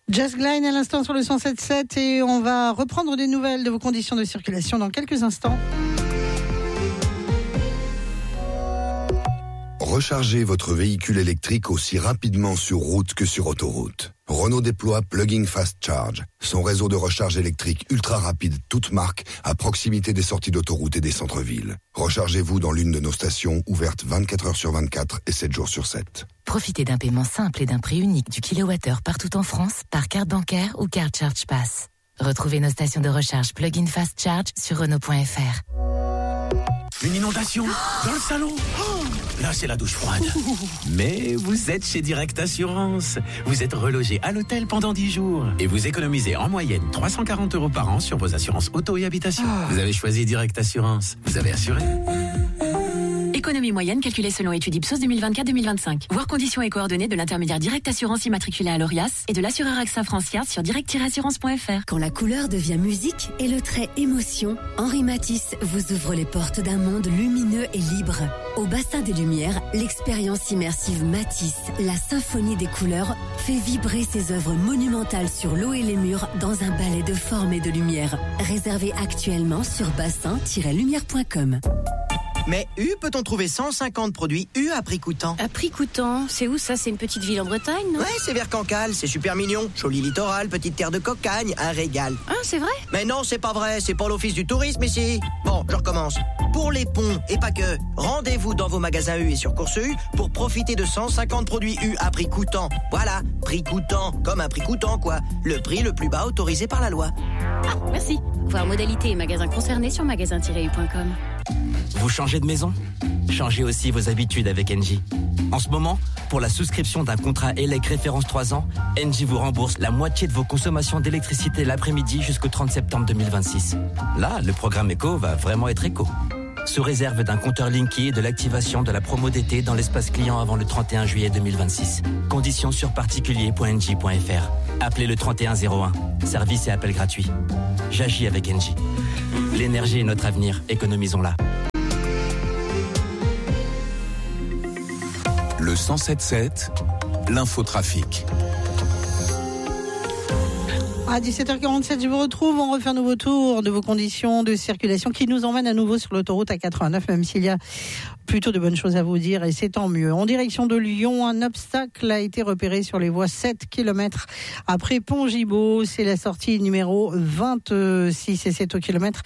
Jazz Glynn à l'instant sur le 107.7 et on va reprendre des nouvelles de vos conditions de circulation dans quelques instants. Rechargez votre véhicule électrique aussi rapidement sur route que sur autoroute. Renault déploie Plug-in Fast Charge, son réseau de recharge électrique ultra rapide, toute marque, à proximité des sorties d'autoroute et des centres-villes. Rechargez-vous dans l'une de nos stations ouvertes 24 heures sur 24 et 7 jours sur 7. Profitez d'un paiement simple et d'un prix unique du kilowattheure partout en France par carte bancaire ou carte Charge Pass. Retrouvez nos stations de recharge Plug-in Fast Charge sur Renault.fr. Une inondation dans le salon. Là, c'est la douche froide. Mais vous êtes chez Direct Assurance. Vous êtes relogé à l'hôtel pendant 10 jours. Et vous économisez en moyenne 340 € par an sur vos assurances auto et habitation. Vous avez choisi Direct Assurance. Vous avez assuré. Économie moyenne calculée selon étude Ipsos 2024-2025. Voir conditions et coordonnées de l'intermédiaire Direct Assurance immatriculé à l'ORIAS et de l'assureur AXA France sur direct-assurance.fr. Quand la couleur devient musique et le trait émotion, Henri Matisse vous ouvre les portes d'un monde lumineux et libre. Au bassin des Lumières, l'expérience immersive Matisse, la symphonie des couleurs, fait vibrer ses œuvres monumentales sur l'eau et les murs dans un ballet de forme et de lumière. Réservé actuellement sur bassin-lumière.com. Mais U, peut-on trouver 150 produits U à prix coûtant? À prix coûtant, c'est où ça? C'est une petite ville en Bretagne, non? Ouais, c'est vers Cancale, c'est super mignon. Joli littoral, petite terre de cocagne, un régal. Ah, c'est vrai? Mais non, c'est pas vrai, c'est pour l'office du tourisme ici. Bon, je recommence. Pour les ponts, et pas que, rendez-vous dans vos magasins U et sur Course U pour profiter de 150 produits U à prix coûtant. Voilà, prix coûtant, comme un prix coûtant quoi. Le prix le plus bas autorisé par la loi. Ah, merci. Voir modalités et magasins concernés sur magasin-u.com. Vous changez de maison? Changez aussi vos habitudes avec Engie. En ce moment, pour la souscription d'un contrat ELEC référence 3 ans, Engie vous rembourse la moitié de vos consommations d'électricité l'après-midi jusqu'au 30 septembre 2026. Là, le programme éco va vraiment être éco. Sous réserve d'un compteur Linky et de l'activation de la promo d'été dans l'espace client avant le 31 juillet 2026. Conditions sur particulier.engie.fr. Appelez le 3101. Service et appel gratuit. J'agis avec Engie. L'énergie est notre avenir, économisons-la. Le 107.7, l'infotrafic. À 17h47, je vous retrouve. On refait un nouveau tour de vos conditions de circulation qui nous emmène à nouveau sur l'autoroute A89, même s'il y a plutôt de bonnes choses à vous dire et c'est tant mieux. En direction de Lyon, un obstacle a été repéré sur les voies 7 km après Pont-Gibaud. C'est la sortie numéro 26 et c'est au kilomètre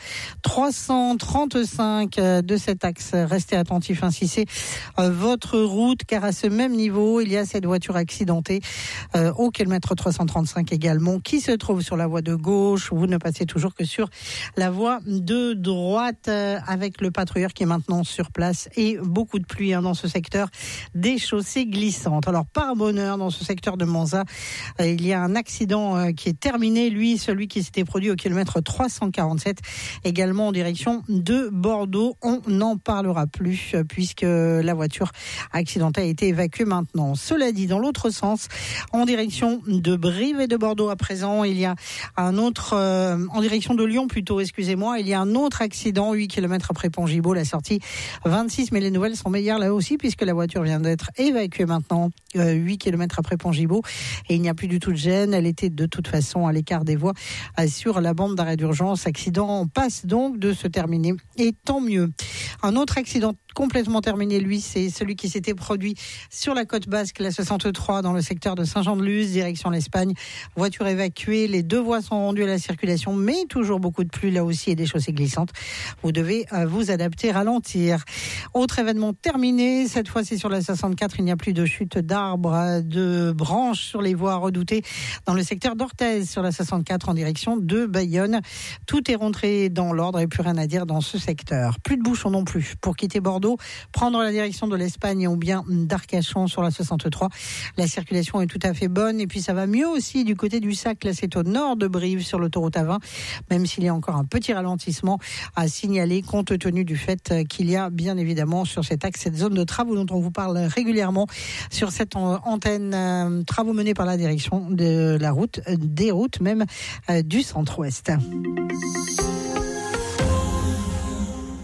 335 de cet axe. Restez attentifs si c'est votre route, car à ce même niveau, il y a cette voiture accidentée au kilomètre 335 également qui se trouve sur la voie de gauche. Vous ne passez toujours que sur la voie de droite avec le patrouilleur qui est maintenant sur place et beaucoup de pluie dans ce secteur des chaussées glissantes. Alors par bonheur, dans ce secteur de Monza, il y a un accident qui est terminé, celui qui s'était produit au kilomètre 347, également en direction de Bordeaux. On n'en parlera plus puisque la voiture accidentée a été évacuée maintenant. Cela dit, dans l'autre sens, en direction de Brive et de Bordeaux à présent, il y a un autre, en direction de Lyon plutôt, excusez-moi, il y a un autre accident, 8 km après Pont-Gibaud, la sortie 26, mais les nouvelles sont meilleures là aussi puisque la voiture vient d'être évacuée maintenant 8 km après Pont-Gibaud et il n'y a plus du tout de gêne. Elle était de toute façon à l'écart des voies sur la bande d'arrêt d'urgence. Accident passe donc de se terminer et tant mieux. Un autre accident complètement terminé, lui, c'est celui qui s'était produit sur la côte basque, la 63 dans le secteur de Saint-Jean-de-Luz, direction l'Espagne. Voiture évacuée, les deux voies sont rendues à la circulation, mais toujours beaucoup de pluie là aussi et des chaussées glissantes. Vous devez vous adapter, ralentir. Autre événement terminé, cette fois c'est sur la 64, il n'y a plus de chute d'arbres, de branches sur les voies redoutées dans le secteur d'Orthez sur la 64 en direction de Bayonne. Tout est rentré dans l'ordre et plus rien à dire dans ce secteur. Plus de bouchons non plus pour quitter Bordeaux, prendre la direction de l'Espagne ou bien d'Arcachon sur la 63. La circulation est tout à fait bonne et puis ça va mieux aussi du côté du Sac. Là c'est au nord de Brive sur l'autoroute A20, même s'il y a encore un petit ralentissement à signaler compte tenu du fait qu'il y a bien évidemment sur cet axe cette zone de travaux dont on vous parle régulièrement sur cette antenne, travaux menés par la direction de la route, des routes même du centre-ouest.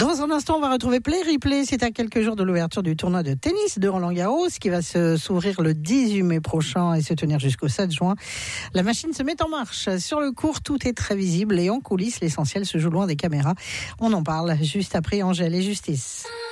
Dans un instant, on va retrouver Play Replay. C'est à quelques jours de l'ouverture du tournoi de tennis de Roland-Garros qui va s'ouvrir le 18 mai prochain et se tenir jusqu'au 7 juin. La machine se met en marche. Sur le court, tout est très visible et en coulisses, l'essentiel se joue loin des caméras. On en parle juste après Angèle et Justice.